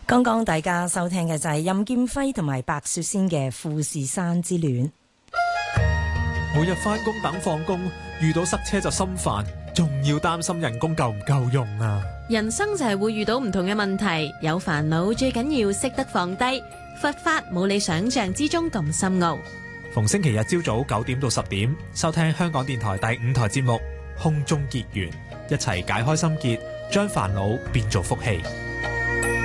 剛剛大家收聽嘅就係任劍輝同埋白雪仙嘅《富士山之戀》。 每日返工等放工，遇到塞車就心煩，仲要擔心人工夠唔夠用啊！ 人生就係會遇到唔同嘅問題，有煩惱最緊要識得放低。佛法冇你想象之中咁深奧。 逢星期日朝早9點到10點，收聽香港電台第5台節目《空中結緣》，一齊解開心結，將煩惱變做福氣。